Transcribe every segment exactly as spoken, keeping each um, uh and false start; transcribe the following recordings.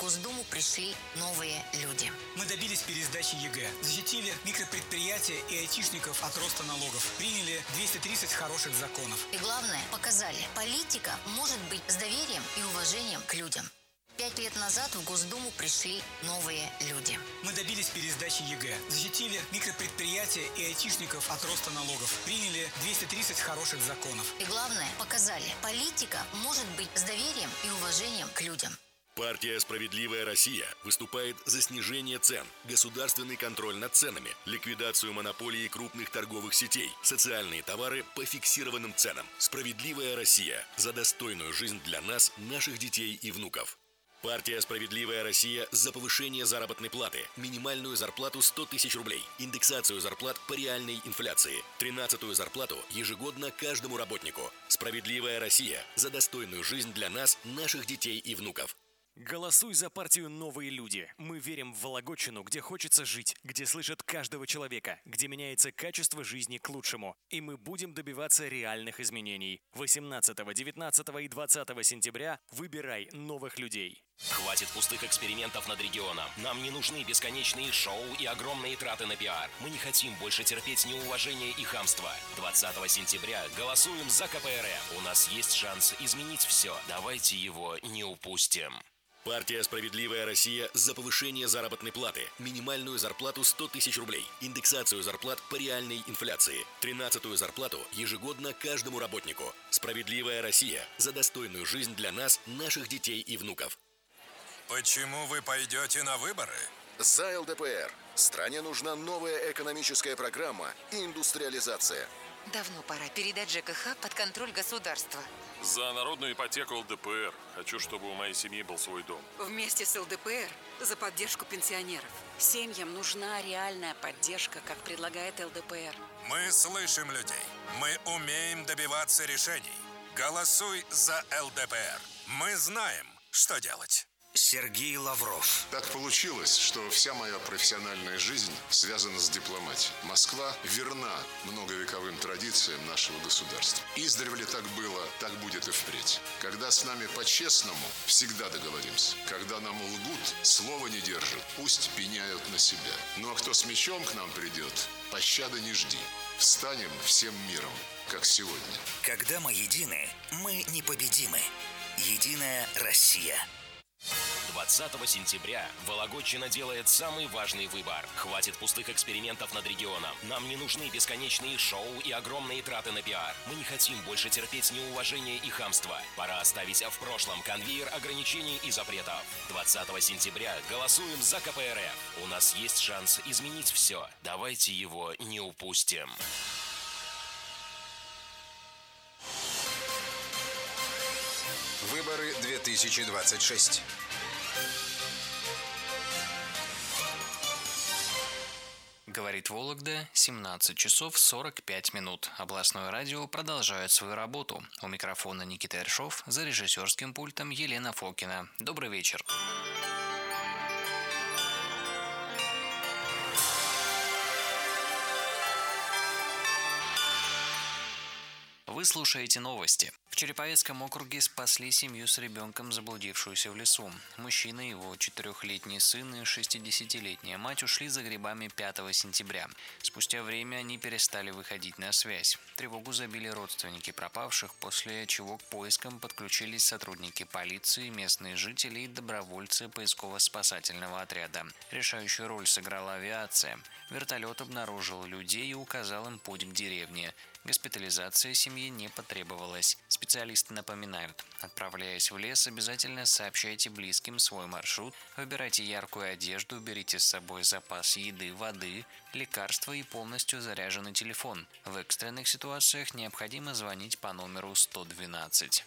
Госдуму пришли новые люди. Мы добились пересдачи ЕГЭ, защитили микропредприятия и айтишников от роста налогов, приняли двести тридцать хороших законов. И главное, показали, политика может быть с доверием и уважением к людям. Пять лет назад в Госдуму пришли новые люди. Мы добились пересдачи ЕГЭ, защитили микропредприятия и айтишников от роста налогов, приняли двести тридцать хороших законов. И главное, показали, политика может быть с доверием и уважением к людям. Партия «Справедливая Россия» выступает за снижение цен, государственный контроль над ценами, ликвидацию монополии крупных торговых сетей, социальные товары по фиксированным ценам. «Справедливая Россия» за достойную жизнь для нас, наших детей и внуков. Партия «Справедливая Россия» за повышение заработной платы, минимальную зарплату сто тысяч рублей, индексацию зарплат по реальной инфляции, тринадцатую зарплату ежегодно каждому работнику. «Справедливая Россия» за достойную жизнь для нас, наших детей и внуков. Голосуй за партию «Новые люди». Мы верим в Вологодчину, где хочется жить, где слышат каждого человека, где меняется качество жизни к лучшему. И мы будем добиваться реальных изменений. восемнадцатого, девятнадцатого и двадцатого сентября выбирай новых людей. Хватит пустых экспериментов над регионом. Нам не нужны бесконечные шоу и огромные траты на пиар. Мы не хотим больше терпеть неуважение и хамство. двадцатого сентября голосуем за ка пэ эр эф. У нас есть шанс изменить все. Давайте его не упустим. Партия «Справедливая Россия» за повышение заработной платы, минимальную зарплату сто тысяч рублей, индексацию зарплат по реальной инфляции, тринадцатую зарплату ежегодно каждому работнику. «Справедливая Россия» за достойную жизнь для нас, наших детей и внуков. Почему вы пойдете на выборы? За эл дэ пэ эр. Стране нужна новая экономическая программа и индустриализация. Давно пора передать жэ ка ха под контроль государства. За народную ипотеку эл дэ пэ эр. Хочу, чтобы у моей семьи был свой дом. Вместе с эл дэ пэ эр за поддержку пенсионеров. Семьям нужна реальная поддержка, как предлагает эл дэ пэ эр. Мы слышим людей. Мы умеем добиваться решений. Голосуй за эл дэ пэ эр. Мы знаем, что делать. Сергей Лавров. Так получилось, что вся моя профессиональная жизнь связана с дипломатией. Москва верна многовековым традициям нашего государства. Издревле так было, так будет и впредь. Когда с нами по-честному, всегда договоримся. Когда нам лгут, слова не держат, пусть пеняют на себя. Ну а кто с мечом к нам придет, пощады не жди. Встанем всем миром, как сегодня. Когда мы едины, мы непобедимы. Единая Россия. двадцатого сентября Вологодчина делает самый важный выбор. Хватит пустых экспериментов над регионом. Нам не нужны бесконечные шоу и огромные траты на пиар. Мы не хотим больше терпеть неуважение и хамство. Пора оставить в прошлом конвейер ограничений и запретов. двадцатого сентября голосуем за ка пэ эр эф. У нас есть шанс изменить все. Давайте его не упустим. Выборы две тысячи двадцать шесть. Говорит Вологда, семнадцать часов сорок пять минут. Областное радио продолжает свою работу. У микрофона Никита Ершов, за режиссерским пультом Елена Фокина. Добрый вечер. Вы слушаете новости. В Череповецком округе спасли семью с ребенком, заблудившуюся в лесу. Мужчина, его четырехлетний сын и шестидесятилетняя мать ушли за грибами пятого сентября. Спустя время они перестали выходить на связь. Тревогу забили родственники пропавших, после чего к поискам подключились сотрудники полиции, местные жители и добровольцы поисково-спасательного отряда. Решающую роль сыграла авиация. Вертолет обнаружил людей и указал им путь к деревне. Госпитализация семьи не потребовалась. Специалисты напоминают, отправляясь в лес, обязательно сообщайте близким свой маршрут, выбирайте яркую одежду, берите с собой запас еды, воды, лекарства и полностью заряженный телефон. В экстренных ситуациях необходимо звонить по номеру сто двенадцать.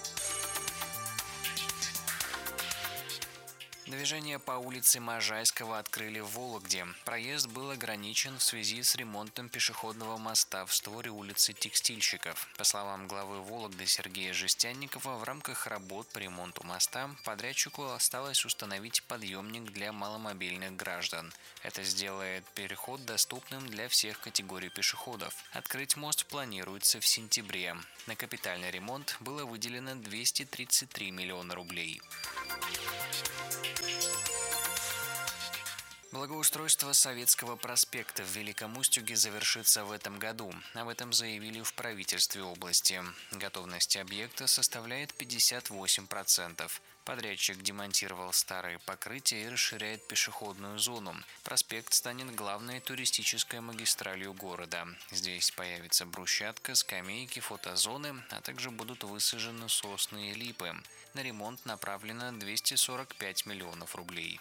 Движение по улице Можайского открыли в Вологде. Проезд был ограничен в связи с ремонтом пешеходного моста в створе улицы Текстильщиков. По словам главы Вологды Сергея Жестянникова, в рамках работ по ремонту моста подрядчику осталось установить подъемник для маломобильных граждан. Это сделает переход доступным для всех категорий пешеходов. Открыть мост планируется в сентябре. На капитальный ремонт было выделено двести тридцать три миллиона рублей. Благоустройство Советского проспекта в Великом Устюге завершится в этом году. Об этом заявили в правительстве области. Готовность объекта составляет пятьдесят восемь процентов. Подрядчик демонтировал старые покрытия и расширяет пешеходную зону. Проспект станет главной туристической магистралью города. Здесь появится брусчатка, скамейки, фотозоны, а также будут высажены сосны и липы. На ремонт направлено двести сорок пять миллионов рублей.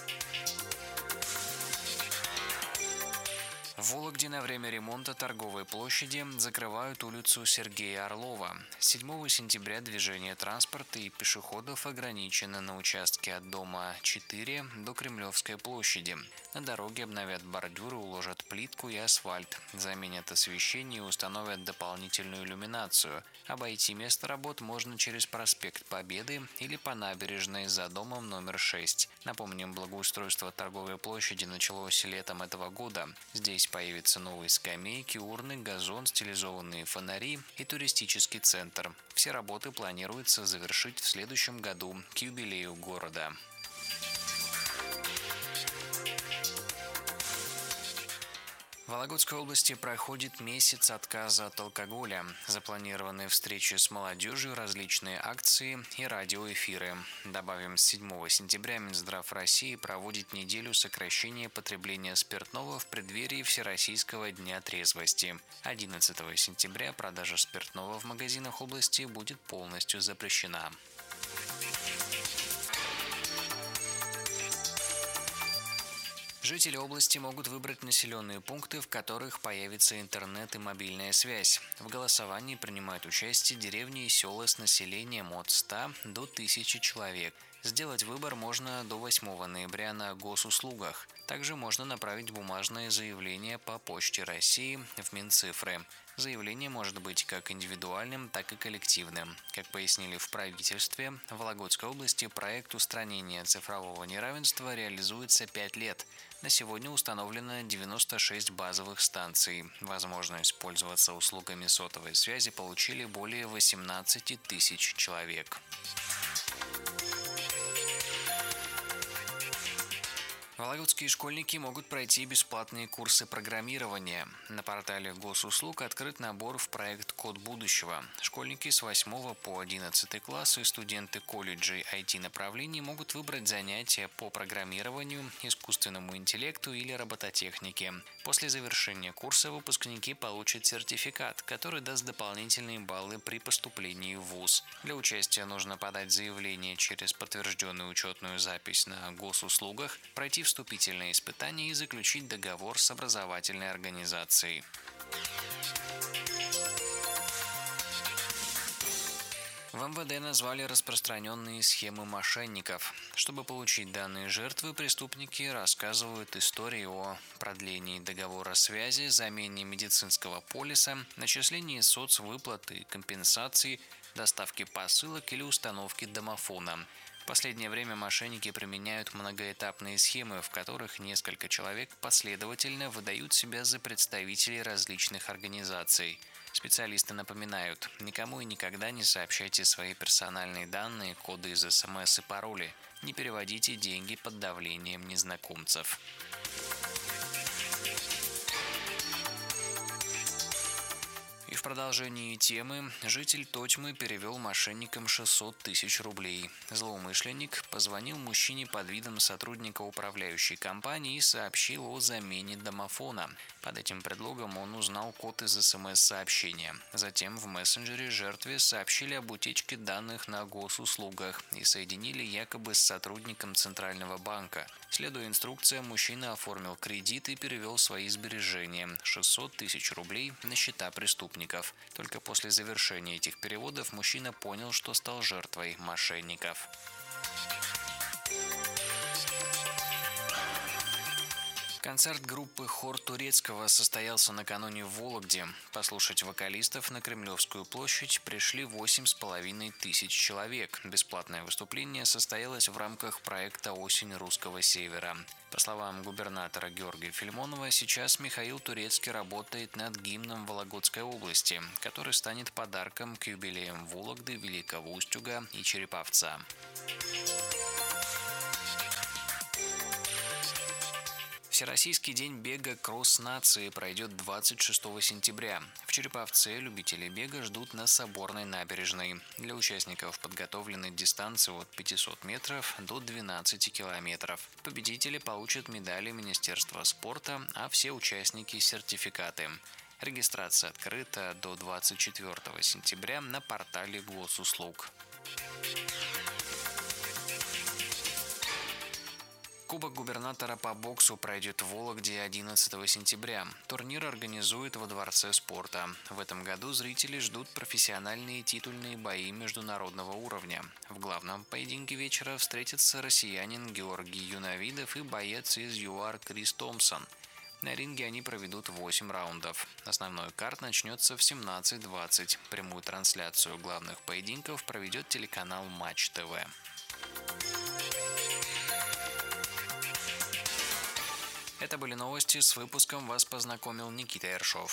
В Вологде на время ремонта торговой площади закрывают улицу Сергея Орлова. С седьмого сентября движение транспорта и пешеходов ограничено на участке от дома четыре до Кремлевской площади. На дороге обновят бордюры, уложат плитку и асфальт, заменят освещение и установят дополнительную иллюминацию. Обойти место работ можно через проспект Победы или по набережной за домом номер шесть. Напомним, благоустройство торговой площади началось летом этого года. Здесь появятся новые скамейки, урны, газон, стилизованные фонари и туристический центр. Все работы планируется завершить в следующем году к юбилею города. В Вологодской области проходит месяц отказа от алкоголя. Запланированы встречи с молодежью, различные акции и радиоэфиры. Добавим, с седьмого сентября Минздрав России проводит неделю сокращения потребления спиртного в преддверии Всероссийского дня трезвости. одиннадцатого сентября продажа спиртного в магазинах области будет полностью запрещена. Жители области могут выбрать населенные пункты, в которых появится интернет и мобильная связь. В голосовании принимают участие деревни и села с населением от ста до тысячи человек. Сделать выбор можно до восьмого ноября на госуслугах. Также можно направить бумажное заявление по Почте России в Минцифры. Заявление может быть как индивидуальным, так и коллективным. Как пояснили в правительстве, в Вологодской области проект устранения цифрового неравенства реализуется пять лет. На сегодня установлено девяносто шесть базовых станций. Возможность пользоваться услугами сотовой связи получили более восемнадцати тысяч человек. Вологодские школьники могут пройти бесплатные курсы программирования. На портале госуслуг открыт набор в проект «Код будущего». Школьники с восьмого по одиннадцатый класс и студенты колледжей ай ти-направлений могут выбрать занятия по программированию, искусственному интеллекту или робототехнике. После завершения курса выпускники получат сертификат, который даст дополнительные баллы при поступлении в вуз. Для участия нужно подать заявление через подтвержденную учетную запись на госуслугах, пройти вступительные испытания и заключить договор с образовательной организацией. В эм вэ дэ назвали распространенные схемы мошенников. Чтобы получить данные жертвы, преступники рассказывают истории о продлении договора связи, замене медицинского полиса, начислении соцвыплат и компенсаций, доставке посылок или установке домофона. В последнее время мошенники применяют многоэтапные схемы, в которых несколько человек последовательно выдают себя за представителей различных организаций. Специалисты напоминают, никому и никогда не сообщайте свои персональные данные, коды из эс эм эс и пароли. Не переводите деньги под давлением незнакомцев. И в продолжении темы житель Тотьмы перевел мошенникам шестьсот тысяч рублей. Злоумышленник позвонил мужчине под видом сотрудника управляющей компании и сообщил о замене домофона. Под этим предлогом он узнал код из эс эм эс-сообщения. Затем в мессенджере жертве сообщили об утечке данных на госуслугах и соединили якобы с сотрудником Центрального банка. Следуя инструкциям, мужчина оформил кредит и перевел свои сбережения – шестьсот тысяч рублей на счета преступников. Только после завершения этих переводов мужчина понял, что стал жертвой мошенников. Концерт группы «Хор Турецкого» состоялся накануне в Вологде. Послушать вокалистов на Кремлевскую площадь пришли восемь с половиной тысяч человек. Бесплатное выступление состоялось в рамках проекта «Осень русского севера». По словам губернатора Георгия Филимонова, сейчас Михаил Турецкий работает над гимном Вологодской области, который станет подарком к юбилеям Вологды, Великого Устюга и Череповца. Всероссийский день бега «Кросс нации» пройдет двадцать шестого сентября. В Череповце любители бега ждут на Соборной набережной. Для участников подготовлены дистанции от пятисот метров до двенадцати километров. Победители получат медали Министерства спорта, а все участники – сертификаты. Регистрация открыта до двадцать четвёртого сентября на портале госуслуг. Кубок губернатора по боксу пройдет в Вологде одиннадцатого сентября. Турнир организует во Дворце спорта. В этом году зрители ждут профессиональные титульные бои международного уровня. В главном поединке вечера встретятся россиянин Георгий Юнавидов и боец из ЮАР Крис Томпсон. На ринге они проведут восемь раундов. Основной карт начнется в семнадцать двадцать. Прямую трансляцию главных поединков проведет телеканал Матч ТВ. Это были новости. С выпуском вас познакомил Никита Ершов.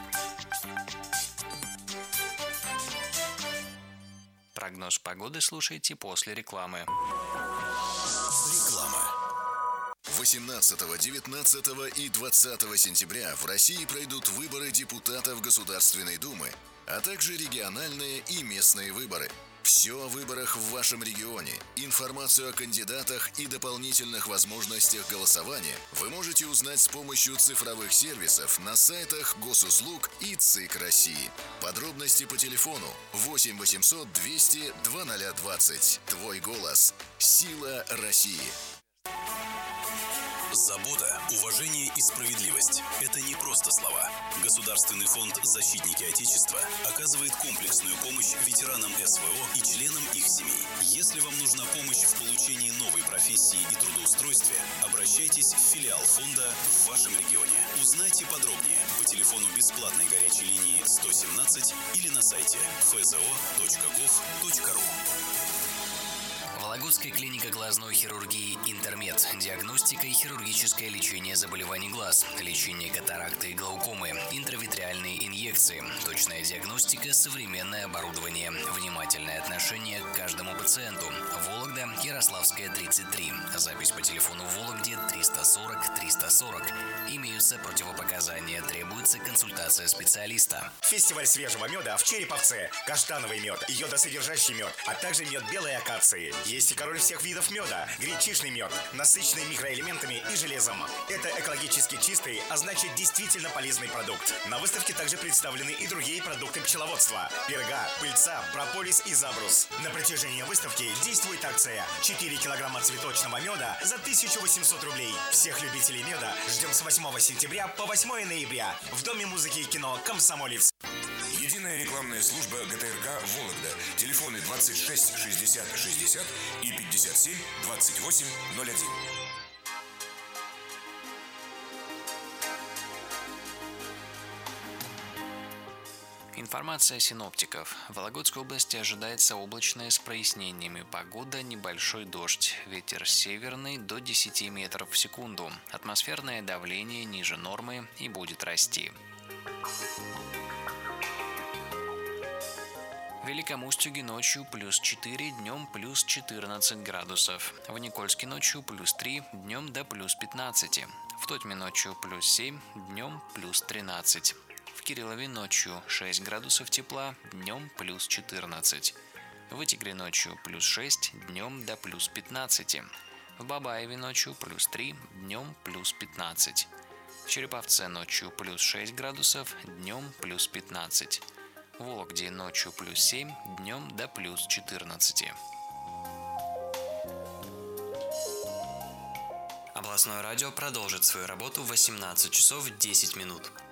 Прогноз погоды слушайте после рекламы. Реклама. восемнадцатого, девятнадцатого и двадцатого сентября в России пройдут выборы депутатов Государственной Думы, а также региональные и местные выборы. Все о выборах в вашем регионе, информацию о кандидатах и дополнительных возможностях голосования вы можете узнать с помощью цифровых сервисов на сайтах Госуслуг и ЦИК России. Подробности по телефону восемь восемьсот двести двадцать двадцать. Твой голос. Сила России. Забота, уважение и справедливость – это не просто слова. Государственный фонд «Защитники Отечества» оказывает комплексную помощь ветеранам СВО и членам их семей. Если вам нужна помощь в получении новой профессии и трудоустройстве, обращайтесь в филиал фонда в вашем регионе. Узнайте подробнее по телефону бесплатной горячей линии сто семнадцать или на сайте эф зэ о точка гов точка ру. Вологодская клиника глазной хирургии «Интермед». Диагностика и хирургическое лечение заболеваний глаз, лечение катаракты и глаукомы, интравитреальные инъекции, точная диагностика, современное оборудование, внимательное отношение к каждому пациенту. Вологда, Ярославская, тридцать три. Запись по телефону в Вологде триста сорок триста сорок. Имеются противопоказания, требуется консультация специалиста. Фестиваль свежего меда в Череповце. Каштановый мед, йодосодержащий мед, а также мед белой акации. Есть и король всех видов меда – гречишный мед, насыщенный микроэлементами и железом. Это экологически чистый, а значит действительно полезный продукт. На выставке также представлены и другие продукты пчеловодства – перга, пыльца, прополис и забрус. На протяжении выставки действует акция четыре килограмма цветочного меда за тысячу восемьсот рублей. Всех любителей меда ждем с восьмого сентября по восьмое ноября в Доме музыки и кино «Комсомолец». Единая рекламная служба гэ тэ эр ка «Вологда». Телефоны двадцать шесть шестьдесят шестьдесят и пятьдесят семь двадцать восемь ноль один. Информация синоптиков. В Вологодской области ожидается облачная с прояснениями погода, небольшой дождь. Ветер северный до десяти метров в секунду. Атмосферное давление ниже нормы и будет расти. В Великом Устюге ночью плюс четыре, днем плюс четырнадцать градусов. В Никольске ночью плюс три, днем до плюс пятнадцати. В Тотьме ночью плюс семь, днем плюс тринадцать. В Кириллове ночью шесть градусов тепла, днем плюс четырнадцать. В Вытегре ночью плюс шесть, днем до плюс пятнадцати. В Бабаеве ночью плюс три, днем плюс пятнадцать. В Череповце ночью плюс шесть градусов, днем плюс пятнадцать. В Вологде ночью плюс семь, днем до плюс четырнадцати. Областное радио продолжит свою работу в восемнадцать часов десять минут.